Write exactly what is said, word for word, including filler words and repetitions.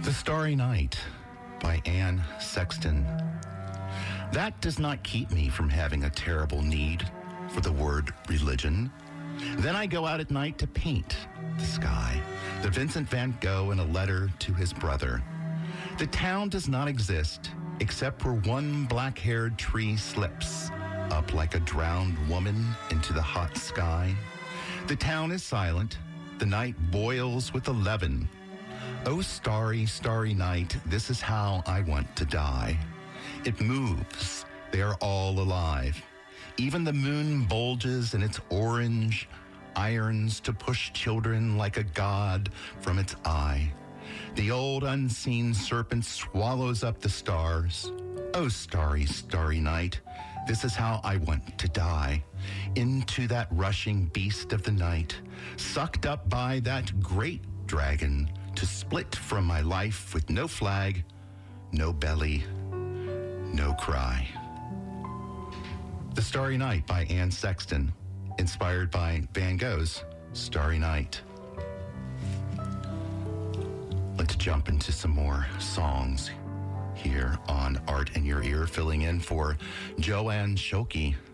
The Starry Night by Anne Sexton. That does not keep me from having a terrible need for the word religion. Then I go out at night to paint the sky, the Vincent van Gogh in a letter to his brother. The town does not exist except where one black-haired tree slips up like a drowned woman into the hot sky. The town is silent. The night boils with eleven. Oh, starry, starry night, this is how I want to die. It moves. They are all alive. Even the moon bulges in its orange irons to push children like a god from its eye. The old unseen serpent swallows up the stars. Oh, starry, starry night, this is how I want to die. Into that rushing beast of the night, sucked up by that great dragon, to split from my life with no flag, no belly, no cry. The Starry Night by Anne Sexton, inspired by Van Gogh's Starry Night. Let's jump into some more songs here on Art in Your Ear, filling in for Joanne Schoke.